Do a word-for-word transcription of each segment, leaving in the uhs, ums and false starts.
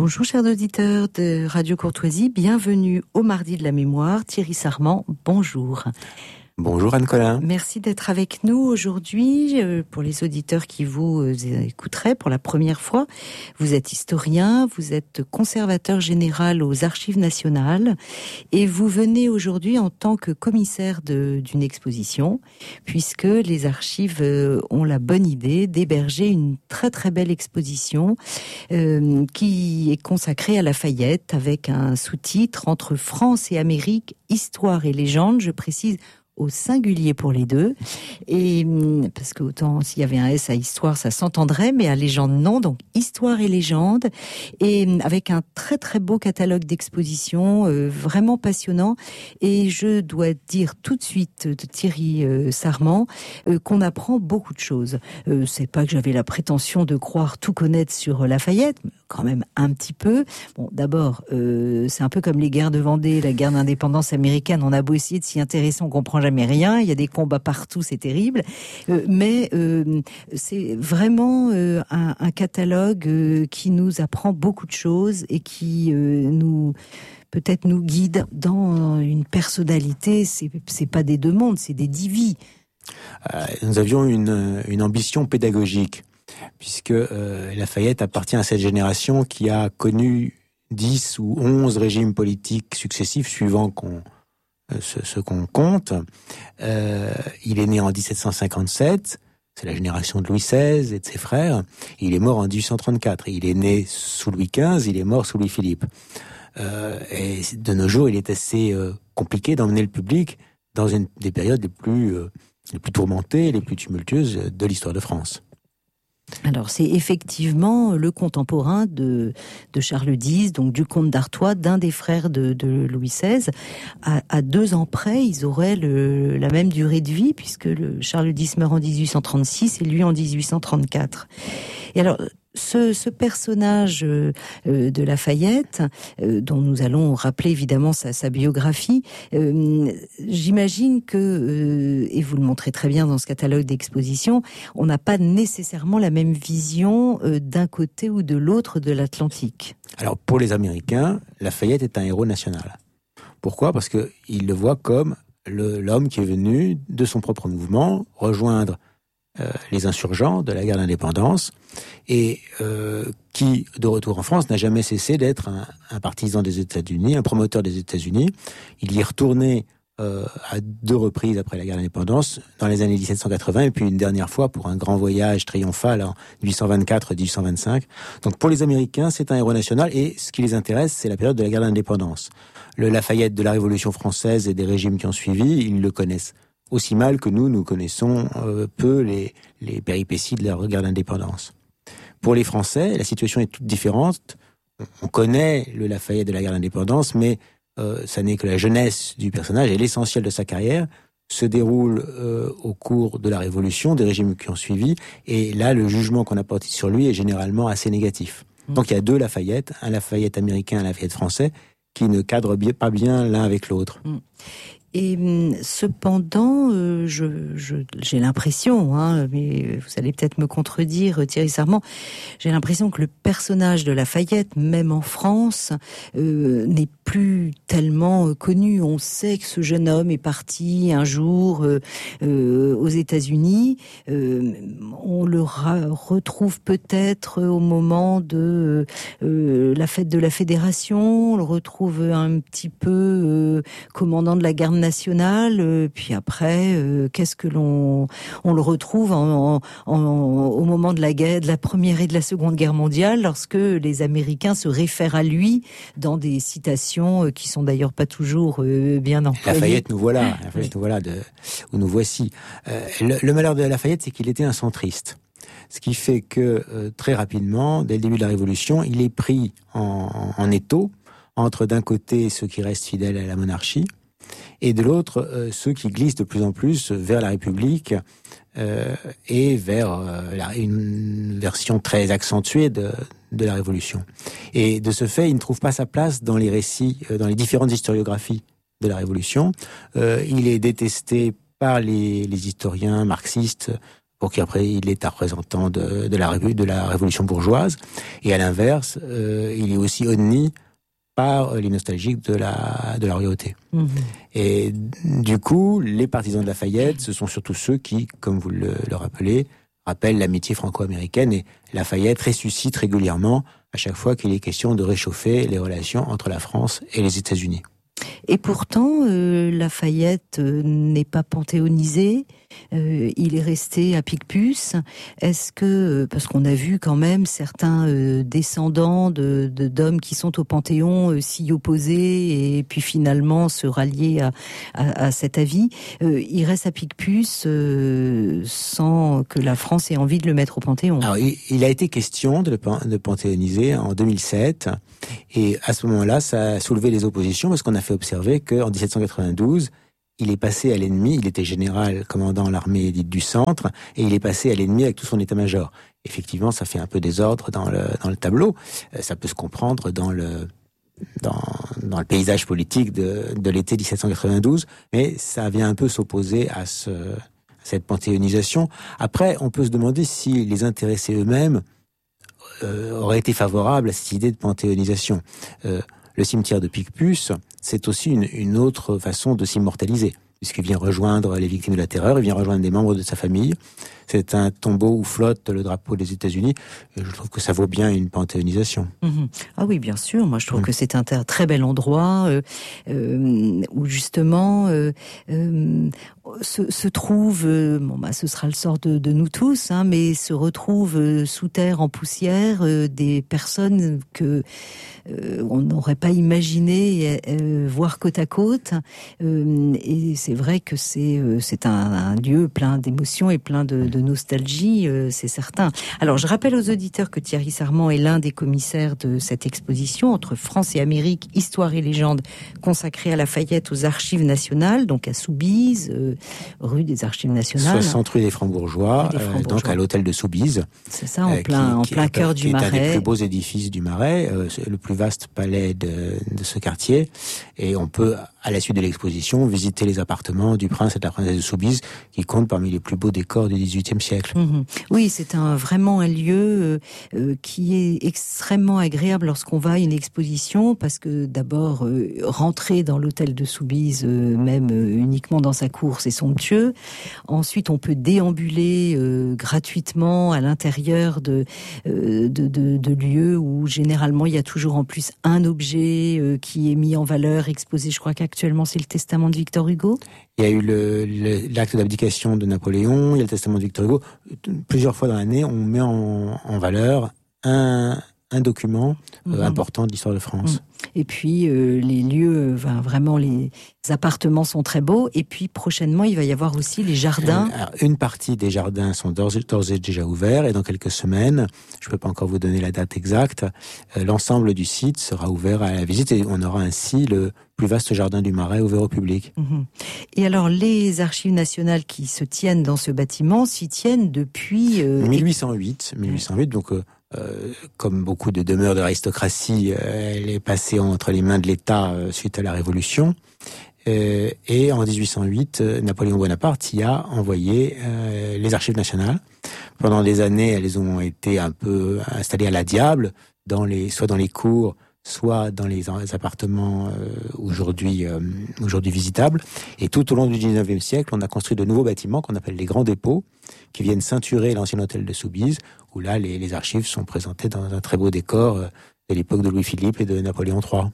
Bonjour chers auditeurs de Radio Courtoisie, bienvenue au Mardi de la Mémoire. Thierry Sarment, bonjour. Bonjour Anne-Colin. Merci d'être avec nous aujourd'hui. Pour les auditeurs qui vous écouteraient pour la première fois, vous êtes historien, vous êtes conservateur général aux Archives nationales et vous venez aujourd'hui en tant que commissaire de, d'une exposition, puisque les archives ont la bonne idée d'héberger une très très belle exposition euh, qui est consacrée à Lafayette avec un sous-titre entre France et Amérique, histoire et légende, je précise au singulier pour les deux, et parce que autant s'il y avait un S à histoire, ça s'entendrait, mais à légende non, donc histoire et légende, et avec un très très beau catalogue d'expositions, euh, vraiment passionnant. Et je dois dire tout de suite de Thierry euh, Sarment euh, qu'on apprend beaucoup de choses. Euh, c'est pas que j'avais la prétention de croire tout connaître sur Lafayette, mais quand même un petit peu. Bon, d'abord, euh, c'est un peu comme les guerres de Vendée, la guerre d'indépendance américaine. On a beau essayer de s'y intéresser, on comprend jamais rien. Il y a des combats partout, c'est terrible. Euh, mais euh, c'est vraiment euh, un, un catalogue euh, qui nous apprend beaucoup de choses et qui euh, nous peut-être nous guide dans une personnalité. C'est c'est pas des deux mondes, c'est des dix vies. Euh, nous avions une, une ambition pédagogique, puisque euh, Lafayette appartient à cette génération qui a connu dix ou onze régimes politiques successifs suivant qu'on Ce, ce qu'on compte. Euh, il est né en dix-sept cent cinquante-sept, c'est la génération de Louis seize et de ses frères. Il est mort en dix-huit cent trente-quatre. Il est né sous Louis quinze, il est mort sous Louis-Philippe. Euh, et de nos jours, il est assez euh, compliqué d'emmener le public dans une des périodes les plus, euh, les plus tourmentées, les plus tumultueuses de l'histoire de France. Alors, c'est effectivement le contemporain de, de Charles X, donc du comte d'Artois, d'un des frères de, de Louis seize. À, à deux ans près, ils auraient le, la même durée de vie, puisque le Charles X meurt en dix-huit cent trente-six et lui en dix-huit cent trente-quatre. Et alors, ce, ce personnage euh, de Lafayette, euh, dont nous allons rappeler évidemment sa, sa biographie, euh, j'imagine que, euh, et vous le montrez très bien dans ce catalogue d'exposition, on n'a pas nécessairement la même vision euh, d'un côté ou de l'autre de l'Atlantique. Alors pour les Américains, Lafayette est un héros national. Pourquoi ? Parce qu'ils le voient comme le, l'homme qui est venu de son propre mouvement rejoindre Euh, les insurgents de la guerre d'indépendance et euh, qui, de retour en France, n'a jamais cessé d'être un, un partisan des États-Unis, un promoteur des États-Unis. Il y est retourné euh, à deux reprises après la guerre d'indépendance, dans les années dix-sept cent quatre-vingts, et puis une dernière fois pour un grand voyage triomphal en dix-huit cent vingt-quatre dix-huit cent vingt-cinq. Donc pour les Américains, c'est un héros national, et ce qui les intéresse, c'est la période de la guerre d'indépendance. Le Lafayette de la Révolution française et des régimes qui ont suivi, ils le connaissent aussi mal que nous, nous connaissons euh, peu les, les péripéties de la guerre d'indépendance. Pour les Français, la situation est toute différente. On connaît le Lafayette de la guerre d'indépendance, mais euh, ça n'est que la jeunesse du personnage, et l'essentiel de sa carrière se déroule euh, au cours de la Révolution, des régimes qui ont suivi, et là, le jugement qu'on a porté sur lui est généralement assez négatif. Mmh. Donc il y a deux Lafayette, un Lafayette américain, un Lafayette français, qui ne cadrent pas bien l'un avec l'autre. Mmh. Et cependant, euh, je, je, j'ai l'impression, hein, mais vous allez peut-être me contredire, Thierry Sarment, j'ai l'impression que le personnage de Lafayette, même en France, euh, n'est plus tellement connu. On sait que ce jeune homme est parti un jour euh, euh, aux États-Unis. Euh, on le ra- retrouve peut-être au moment de euh, la fête de la Fédération. On le retrouve un petit peu euh, commandant de la garde nationale. Euh, puis après, euh, qu'est-ce que l'on on le retrouve en, en, en, au moment de la guerre, de la première et de la seconde guerre mondiale, lorsque les Américains se réfèrent à lui dans des citations qui sont d'ailleurs pas toujours euh, bien employées. Lafayette, nous voilà, Lafayette, nous voilà, de, où nous voici. Euh, le, le malheur de Lafayette, c'est qu'il était un centriste. Ce qui fait que euh, très rapidement, dès le début de la Révolution, il est pris en, en étau entre d'un côté ceux qui restent fidèles à la monarchie et de l'autre euh, ceux qui glissent de plus en plus vers la République euh, et vers euh, la, une version très accentuée de, de la Révolution. Et de ce fait, il ne trouve pas sa place dans les récits, euh, dans les différentes historiographies de la Révolution. Euh, il est détesté par les, les historiens marxistes pour qui après il est un représentant de, de, la, de la révolution bourgeoise. Et à l'inverse, euh, il est aussi odni par les nostalgiques de la, de la royauté. Mmh. Et du coup, les partisans de Lafayette, ce sont surtout ceux qui, comme vous le, le rappelez, rappellent l'amitié franco-américaine, et Lafayette ressuscite régulièrement à chaque fois qu'il est question de réchauffer les relations entre la France et les États-Unis. Et pourtant, euh, Lafayette euh, n'est pas panthéonisé, euh, il est resté à Picpus. Est-ce que, parce qu'on a vu quand même certains euh, descendants de, de, d'hommes qui sont au Panthéon euh, s'y opposer et puis finalement se rallier à, à, à cet avis, euh, il reste à Picpus euh, sans que la France ait envie de le mettre au Panthéon. Alors, il, il a été question de le de panthéoniser en deux mille sept, et à ce moment-là, ça a soulevé les oppositions parce qu'on a fait observer qu'en dix-sept cent quatre-vingt-douze, il est passé à l'ennemi, il était général commandant l'armée dite du centre, et il est passé à l'ennemi avec tout son état-major. Effectivement, ça fait un peu désordre dans le, dans le tableau, ça peut se comprendre dans le, dans, dans le paysage politique de, de l'été dix-sept cent quatre-vingt-douze, mais ça vient un peu s'opposer à, ce, à cette panthéonisation. Après, on peut se demander si les intéressés eux-mêmes euh, auraient été favorables à cette idée de panthéonisation. Euh, Le cimetière de Picpus, c'est aussi une, une autre façon de s'immortaliser, puisqu'il vient rejoindre les victimes de la terreur, il vient rejoindre des membres de sa famille. C'est un tombeau où flotte le drapeau des États-Unis, et je trouve que ça vaut bien une panthéonisation. Mmh. Ah oui, bien sûr. Moi, je trouve mmh. que c'est un très bel endroit euh, euh, où justement euh, euh, se, se trouve, euh, bon bah, ce sera le sort de, de nous tous, hein, mais se retrouvent euh, sous terre, en poussière, euh, des personnes que euh, on n'aurait pas imaginé euh, voir côte à côte. Euh, et c'est vrai que c'est euh, c'est un, un lieu plein d'émotions et plein de, de nostalgie, euh, c'est certain. Alors, je rappelle aux auditeurs que Thierry Sarment est l'un des commissaires de cette exposition entre France et Amérique, Histoire et légende, consacrée à Lafayette aux Archives nationales, donc à Soubise, euh, rue des Archives nationales. soixante rue des Francs-Bourgeois, des Francs-Bourgeois. Euh, donc à l'hôtel de Soubise. C'est ça, en euh, plein, qui, en plein qui, cœur du Marais. C'est un des plus beaux édifices du Marais, euh, le plus vaste palais de, de ce quartier. Et on peut, à la suite de l'exposition, visiter les appartements du prince et de la princesse de Soubise, qui comptent parmi les plus beaux décors du dix-huitième siècle. Mmh. Oui, c'est un, vraiment un lieu euh, qui est extrêmement agréable lorsqu'on va à une exposition, parce que d'abord, euh, rentrer dans l'hôtel de Soubise, euh, même euh, uniquement dans sa cour, c'est somptueux. Ensuite, on peut déambuler euh, gratuitement à l'intérieur de, euh, de, de, de lieux où généralement il y a toujours en plus un objet euh, qui est mis en valeur, exposé. Je crois qu'actuellement c'est le testament de Victor Hugo. Il y a eu le, le, l'acte d'abdication de Napoléon, il y a le testament de Victor Hugo. Plusieurs fois dans l'année, on met en, en valeur un, un document mmh. euh, important de l'histoire de France. Mmh. Et puis euh, les lieux, enfin, vraiment les appartements sont très beaux. Et puis prochainement, il va y avoir aussi les jardins. Alors, une partie des jardins sont d'ores et, d'ores et déjà ouverts, et dans quelques semaines, je ne peux pas encore vous donner la date exacte, euh, l'ensemble du site sera ouvert à la visite, et on aura ainsi le plus vaste jardin du Marais ouvert au public. Mmh. Et alors, les archives nationales qui se tiennent dans ce bâtiment s'y tiennent depuis... Euh... mille huit cent huit, mille huit cent huit, donc... Euh, Euh, comme beaucoup de demeures de l'aristocratie, euh, elle est passée entre les mains de l'État euh, suite à la Révolution. Euh, et en dix-huit cent huit, euh, Napoléon Bonaparte y a envoyé euh, les archives nationales. Pendant des années, elles ont été un peu installées à la diable, dans les, soit dans les cours, soit dans les appartements euh, aujourd'hui, euh, aujourd'hui visitables. Et tout au long du dix-neuvième siècle, on a construit de nouveaux bâtiments qu'on appelle les grands dépôts, qui viennent ceinturer l'ancien hôtel de Soubise, où là, les, les archives sont présentées dans un très beau décor euh, de l'époque de Louis-Philippe et de Napoléon trois.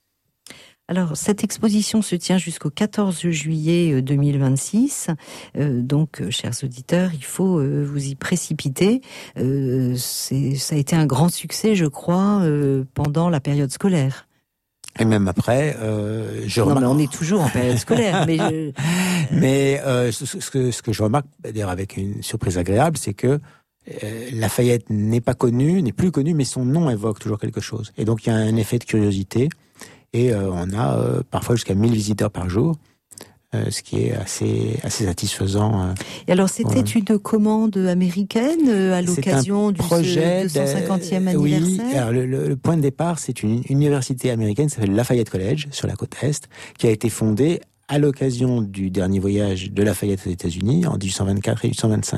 Alors, cette exposition se tient jusqu'au quatorze juillet deux mille vingt-six. Euh, donc, euh, chers auditeurs, il faut euh, vous y précipiter. Euh, c'est, ça a été un grand succès, je crois, euh, pendant la période scolaire. Et même après, euh, je non, remarque... mais on est toujours en période scolaire. mais je... mais euh, ce, ce, que, ce que je remarque, d'ailleurs avec une surprise agréable, c'est que euh, Lafayette n'est pas connu, n'est plus connu, mais son nom évoque toujours quelque chose. Et donc, il y a un effet de curiosité. Et euh, on a euh, parfois jusqu'à mille visiteurs par jour, euh, ce qui est assez, assez satisfaisant. Euh, Et alors, c'était ouais. une commande américaine euh, à l'occasion du projet deux cent cinquantième anniversaire. Oui, alors le, le, le point de départ, c'est une université américaine qui s'appelle Lafayette College, sur la côte Est, qui a été fondée à l'occasion du dernier voyage de Lafayette aux États-Unis en dix-huit cent vingt-quatre et dix-huit cent vingt-cinq.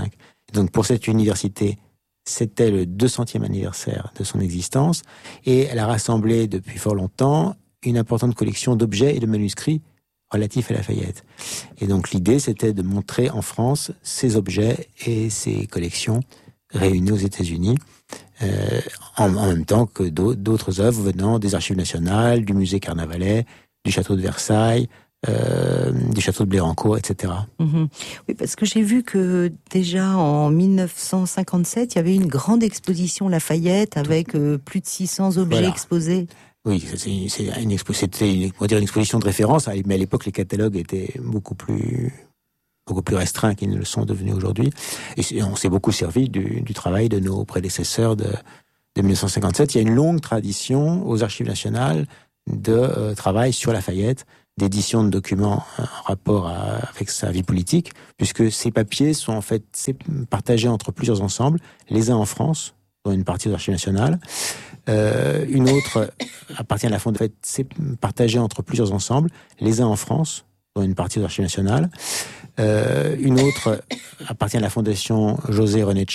Donc pour cette université, c'était le deux centième anniversaire de son existence, et elle a rassemblé depuis fort longtemps une importante collection d'objets et de manuscrits relatifs à Lafayette. Et donc l'idée, c'était de montrer en France ces objets et ces collections réunies aux États-Unis, euh, en, en même temps que d'autres œuvres venant des Archives nationales, du musée Carnavalet, du château de Versailles, Euh, du château de Blérancourt, et cetera. Mmh. Oui, parce que j'ai vu que déjà en mille neuf cent cinquante-sept, il y avait une grande exposition Lafayette avec euh, plus de six cents objets voilà. exposés. Oui, c'est, c'est une expo, c'était une, on va dire une exposition de référence, mais à l'époque les catalogues étaient beaucoup plus beaucoup plus restreints qu'ils ne le sont devenus aujourd'hui. Et on s'est beaucoup servi du, du travail de nos prédécesseurs de, de mille neuf cent cinquante-sept. Il y a une longue tradition aux Archives nationales de euh, travail sur Lafayette, d'édition de documents en rapport à, avec sa vie politique, puisque ces papiers sont en fait partagés entre plusieurs ensembles, les uns en France, dont une partie de l'Archive nationale, euh, une autre appartient à la Fondation, en fait, c'est partagé entre plusieurs ensembles, les uns en France, dont une partie de l'Archive nationale, euh, une autre appartient à la Fondation José René